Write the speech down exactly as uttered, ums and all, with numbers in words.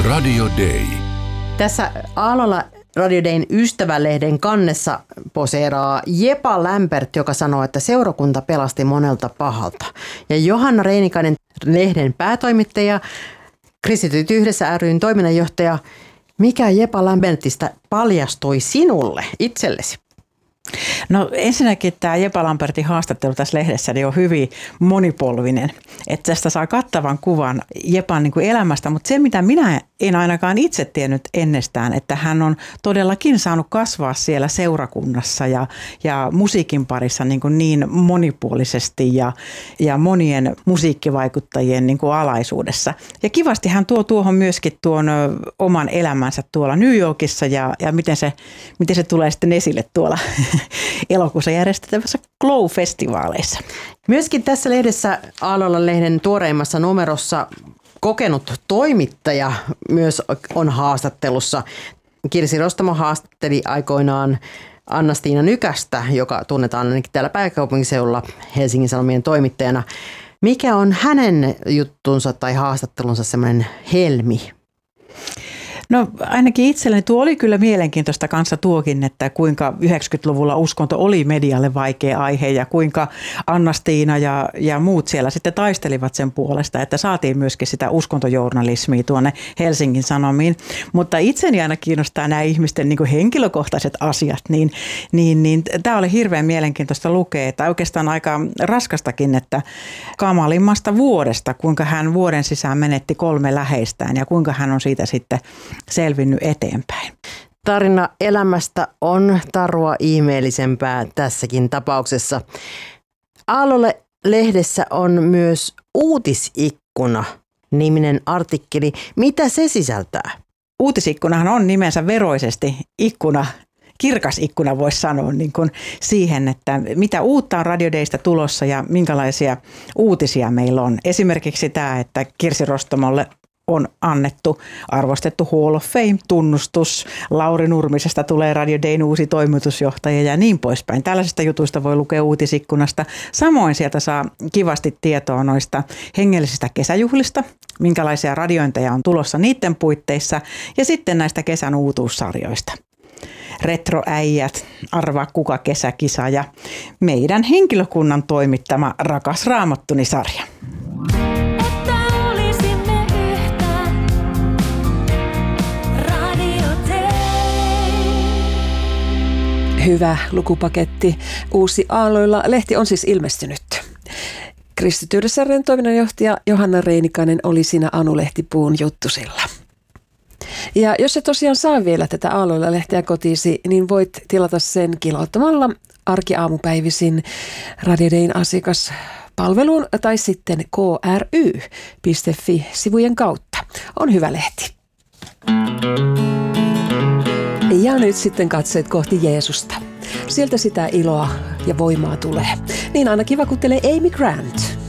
Radio Day. Tässä Aallolla Radio Dayn ystävälehden kannessa poseeraa Jepa Lämpert, joka sanoo, että seurakunta pelasti monelta pahalta. Ja Johanna Reinikainen, lehden päätoimittaja, Kristityt yhdessä ry:n toiminnanjohtaja. Mikä Jepa Lämpertistä paljastui sinulle itsellesi? No ensinnäkin tämä Jepa Lämpertin haastattelu tässä lehdessä niin on hyvin monipolvinen. Että tästä saa kattavan kuvan Jepan niin kuin elämästä, mutta se mitä minä en ainakaan itse tiennyt ennestään, että hän on todellakin saanut kasvaa siellä seurakunnassa ja, ja musiikin parissa niin, kuin niin monipuolisesti ja, ja monien musiikkivaikuttajien niin kuin alaisuudessa. Ja kivasti hän tuo tuohon myöskin tuon oman elämänsä tuolla New Yorkissa ja, ja miten, se, miten se tulee sitten esille tuolla elokuussa järjestettävässä Glow-festivaaleissa. Myöskin tässä lehdessä, Aallolla lehden tuoreimmassa numerossa, kokenut toimittaja myös on haastattelussa. Kirsi Rostamo haastatteli aikoinaan Anna-Stiina Nykästä, joka tunnetaan ainakin täällä pääkaupunkiseudulla Helsingin Sanomien toimittajana. Mikä on hänen juttunsa tai haastattelunsa semmoinen helmi? No ainakin itselleni tuo oli kyllä mielenkiintoista kanssa tuokin, että kuinka yhdeksänkymmentäluvulla uskonto oli medialle vaikea aihe ja kuinka Anna-Stiina ja, ja muut siellä sitten taistelivat sen puolesta, että saatiin myöskin sitä uskontojournalismia tuonne Helsingin Sanomiin. Mutta itseni aina kiinnostaa nämä ihmisten niin kuin henkilökohtaiset asiat, niin, niin, niin tämä oli hirveän mielenkiintoista lukea, että oikeastaan aika raskastakin, että kamalimmasta vuodesta, kuinka hän vuoden sisään menetti kolme läheistään ja kuinka hän on siitä sitten selvinnyt eteenpäin. Tarina elämästä on tarua ihmeellisempää tässäkin tapauksessa. Aallolle lehdessä on myös uutisikkuna -niminen artikkeli. Mitä se sisältää? Uutisikkunahan on nimensä veroisesti ikkuna. Kirkas ikkuna voisi sanoa niin kuin siihen, että mitä uutta on Radio Daystä tulossa ja minkälaisia uutisia meillä on. Esimerkiksi tämä, että Kirsi Rostamolle on annettu arvostettu Hall of Fame-tunnustus. Lauri Nurmisesta tulee Radio Dayn uusi toimitusjohtaja ja niin poispäin. Tällaisista jutuista voi lukea uutisikkunasta. Samoin sieltä saa kivasti tietoa noista hengellisistä kesäjuhlista, minkälaisia radiointeja on tulossa niiden puitteissa ja sitten näistä kesän uutuussarjoista. Retroäijät, arvaa kuka kesäkisa ja meidän henkilökunnan toimittama Rakas Raamattuni-sarja. Hyvä lukupaketti. Uusi Aalloilla lehti on siis ilmestynyt. Kristityydessä ry:n toiminnanjohtaja Johanna Reinikainen oli siinä Anu-lehtipuun juttusilla. Ja jos et tosiaan saa vielä tätä Aalloilla lehteä kotiisi, niin voit tilata sen kilauttamalla arkiaamupäivisin Radio Dayn asiakaspalveluun tai sitten k r y piste f i sivujen kautta. On hyvä lehti. Ja nyt sitten katseet kohti Jeesusta. Sieltä sitä iloa ja voimaa tulee. Niin ainakin vakuuttelee Amy Grant.